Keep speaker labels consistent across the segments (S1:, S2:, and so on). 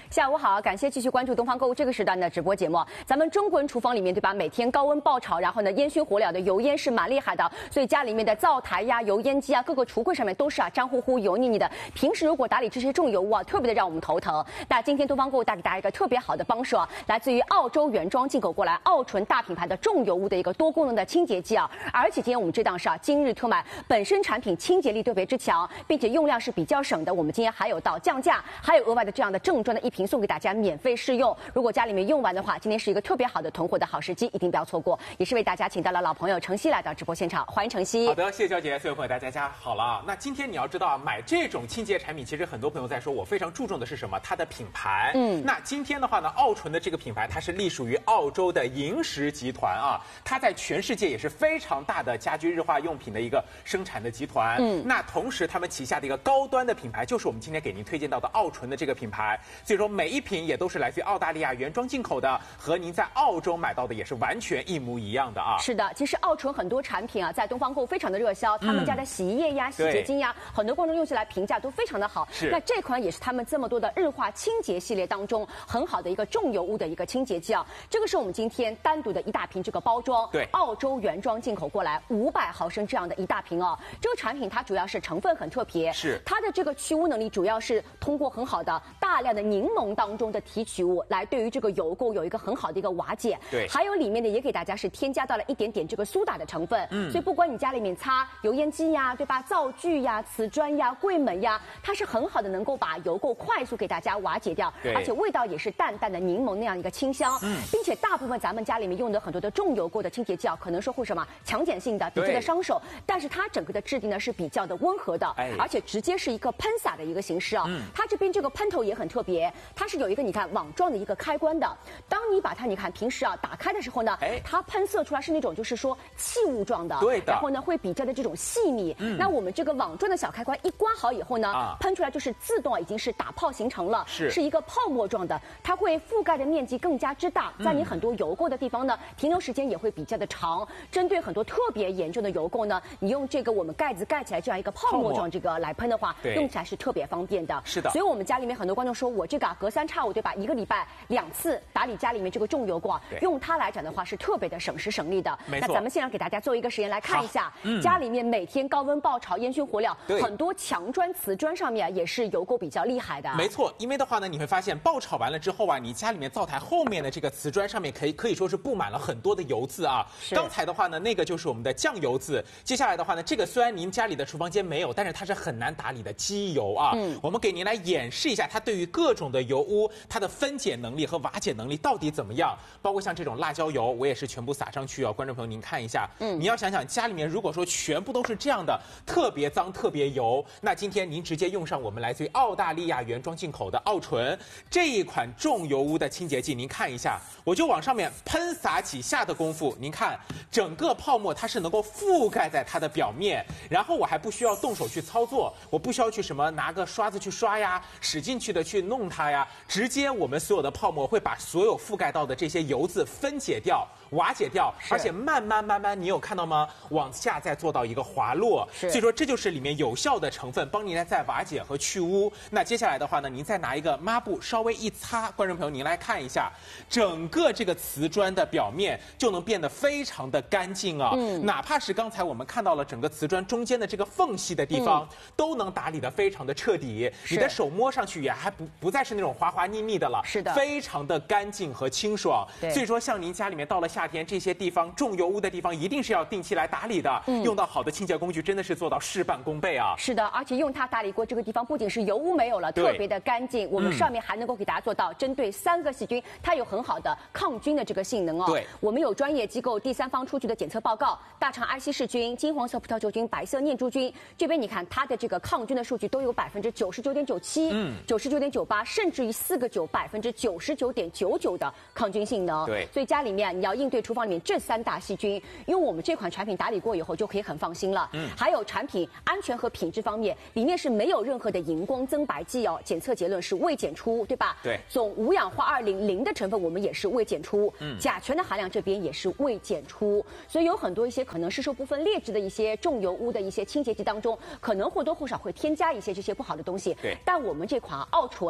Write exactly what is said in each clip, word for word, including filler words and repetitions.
S1: 下午好，感谢继续关注东方购物这个时段的直播节目。咱们中国人厨房里面，对吧？每天高温爆炒，然后呢烟熏火燎的油烟是蛮厉害的，所以家里面的灶台呀、油烟机啊、各个橱柜上面都是啊脏乎乎、油腻腻的。平时如果打理这些重油污啊，特别的让我们头疼。那今天东方购物带给大家一个特别好的帮手啊，来自于澳洲原装进口过来澳纯大品牌的重油污的一个多功能的清洁剂啊。而且今天我们这档是啊今日特卖，本身产品清洁力特别之强，并且用量是比较省的。我们今天还有到降价，还有额外的这样的正装的一瓶送给大家免费试用。如果家里面用完的话，今天是一个特别好的囤货的好时机，一定不要错过。也是为大家请到了老朋友程曦来到直播现场，欢迎程曦。
S2: 好的，谢谢娇姐，所有朋友大家家好了。那今天你要知道啊，买这种清洁产品，其实很多朋友在说，我非常注重的是什么？它的品牌。嗯，那今天的话呢，澳纯的这个品牌，它是隶属于澳洲的银石集团啊，它在全世界也是非常大的家居日化用品的一个生产的集团。嗯，那同时他们旗下的一个高端的品牌，就是我们今天给您推荐到的澳纯的这个品牌。所以说每一瓶也都是来自于澳大利亚原装进口的，和您在澳洲买到的也是完全一模一样的啊。
S1: 是的，其实澳纯很多产品啊，在东方购非常的热销，他们家的洗衣液呀、洗洁精呀，很多观众用起来评价都非常的好。
S2: 是，
S1: 那这款也是他们这么多的日化清洁系列当中很好的一个重油污的一个清洁剂啊。这个是我们今天单独的一大瓶这个包装，
S2: 对，
S1: 澳洲原装进口过来五百毫升这样的一大瓶哦。这个产品它主要是成分很特别，
S2: 是
S1: 它的这个去污能力主要是通过很好的大量的柠檬当中的提取物来对于这个油垢有一个很好的一个瓦解。
S2: 对，
S1: 还有里面呢也给大家是添加到了一点点这个苏打的成分。嗯，所以不管你家里面擦油烟机呀，对吧？灶具呀、瓷砖呀、柜门呀，它是很好的能够把油垢快速给大家瓦解掉，而且味道也是淡淡的柠檬那样一个清香。嗯，并且大部分咱们家里面用的很多的重油垢的清洁剂啊，可能说会什么强碱性的，比较的伤手，但是它整个的质地呢是比较的温和的，哎，而且直接是一个喷洒的一个形式啊。嗯，它这边这个喷头也很特别，它是有一个你看网状的一个开关的，当你把它你看平时啊打开的时候呢，哎，它喷射出来是那种就是说气雾状的，
S2: 对的，
S1: 然后呢会比较的这种细密。嗯，那我们这个网状的小开关一关好以后呢，啊，喷出来就是自动已经是打泡形成了，是是一个泡沫状的，它会覆盖的面积更加之大，在你很多油垢的地方呢，停留时间也会比较的长。针对很多特别严重的油垢呢，你用这个我们盖子盖起来这样一个泡沫状这个来喷的话，用起来是特别方便的。
S2: 是的，
S1: 所以我们家里面很多观众说，我这个啊隔三差五对吧，一个礼拜两次打理家里面这个重油垢啊，用它来讲的话是特别的省时省力的。
S2: 没错，
S1: 那咱们现在给大家做一个实验来看一下，嗯，家里面每天高温爆炒、烟熏火燎，很多墙砖、瓷砖上面也是油垢比较厉害的。
S2: 没错，因为的话呢，你会发现爆炒完了之后啊，你家里面灶台后面的这个瓷砖上面可以可以说是布满了很多的油渍啊。刚才的话呢，那个就是我们的酱油渍。接下来的话呢，这个虽然您家里的厨房间没有，但是它是很难打理的机油啊。嗯，我们给您来演示一下它对于各种的油污，它的分解能力和瓦解能力到底怎么样。包括像这种辣椒油，我也是全部撒上去啊。观众朋友您看一下，嗯，你要想想家里面如果说全部都是这样的，特别脏特别油，那今天您直接用上我们来自于澳大利亚原装进口的澳纯这一款重油污的清洁剂，您看一下，我就往上面喷洒几下的功夫，您看整个泡沫它是能够覆盖在它的表面，然后我还不需要动手去操作，我不需要去什么拿个刷子去刷呀，使劲去的去弄它呀，直接我们所有的泡沫会把所有覆盖到的这些油渍分解掉、瓦解掉，而且慢慢慢慢，你有看到吗？往下再做到一个滑落，所以说这就是里面有效的成分，帮您来再瓦解和去污。那接下来的话呢，您再拿一个抹布稍微一擦，观众朋友您来看一下，整个这个瓷砖的表面就能变得非常的干净啊。嗯，哪怕是刚才我们看到了整个瓷砖中间的这个缝隙的地方，嗯，都能打理得非常的彻底，你的手摸上去也还不不再是那种滑滑腻腻的了，是的，非常的干净和清爽。所以说像您家里面到了夏天，这些地方重油污的地方一定是要定期来打理的，嗯，用到好的清洁工具真的是做到事半功倍啊。
S1: 是的，而且用它打理过这个地方，不仅是油污没有了，特别的干净，我们上面还能够给大家做到针对三个细菌，它有很好的抗菌的这个性能哦。对，我们有专业机构第三方出具的检测报告，大肠埃希氏菌、金黄色葡萄球菌、白色念珠菌，这边你看它的这个抗菌的数据都有百分之九十九点九七、嗯，九十九点九八，甚至于四个九百分之九十九点九九的抗菌性能。对，所以家里面你要应对厨房里面这三大细菌，用我们这款产品打理过以后就可以很放心了。嗯，还有产品安全和品质方面，里面是没有任何的荧光增白剂哦，检测结论是未检出，对吧？对，总五氧化二磷零的成分我们也是未检出，嗯，甲醛的含量这边也是未检出，所以有很多一些可能是受部分劣质的一些重油污的一些清洁剂当中，可能或多或少会添加一些这些不好的东西。对，但我们这款澳纯多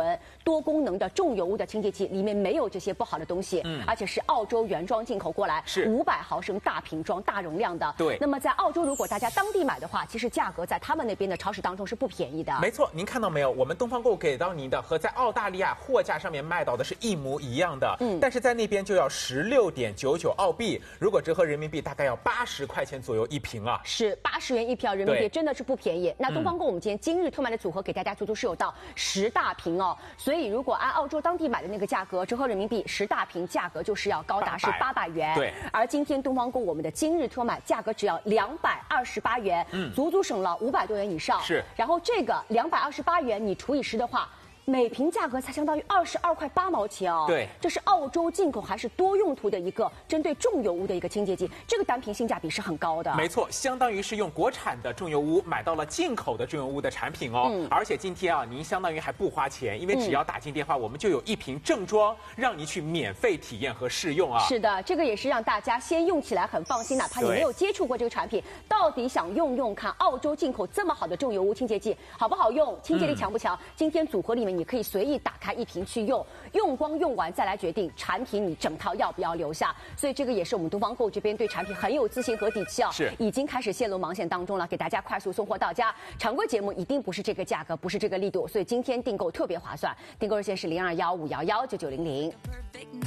S1: 多功能的重油污的清洁剂，里面没有这些不好的东西，嗯，而且是澳洲原装进口过来，
S2: 是
S1: 五百毫升大瓶装、大容量的。
S2: 对。
S1: 那么在澳洲，如果大家当地买的话，其实价格在他们那边的超市当中是不便宜的。
S2: 没错，您看到没有？我们东方购给到您的和在澳大利亚货架上面卖到的是一模一样的，嗯，但是在那边就要十六点九九澳币，如果折合人民币大概要八十块钱左右一瓶啊。
S1: 是八十元一瓶人民币，真的是不便宜。那东方购我们今天今日特卖的组合给大家足足是有到十大瓶哦，所以如果按澳洲当地买的那个价格，折合人民币十大瓶价格就是要高达是八百元。
S2: 对，
S1: 而今天东方购我们的今日特卖价格只要两百二十八元，嗯，足足省了五百多元以上。
S2: 是，
S1: 然后这个两百二十八元你除以十的话，每瓶价格才相当于二十二块八毛钱哦。
S2: 对，
S1: 这是澳洲进口还是多用途的一个针对重油污的一个清洁剂，这个单瓶性价比是很高的。
S2: 没错，相当于是用国产的重油污买到了进口的重油污的产品哦。嗯，而且今天啊，您相当于还不花钱，因为只要打进电话，嗯、我们就有一瓶正装让您去免费体验和试用啊。
S1: 是的，这个也是让大家先用起来很放心，哪怕你没有接触过这个产品，到底想用用看澳洲进口这么好的重油污清洁剂好不好用，清洁力强不强？嗯、今天组合里面。你可以随意打开一瓶去用，用光用完再来决定产品你整套要不要留下。所以这个也是我们东方购这边对产品很有自信和底气啊，
S2: 是
S1: 已经开始线路忙线当中了，给大家快速送货到家。常规节目一定不是这个价格，不是这个力度，所以今天订购特别划算。订购热线是零二幺五幺幺九九零零。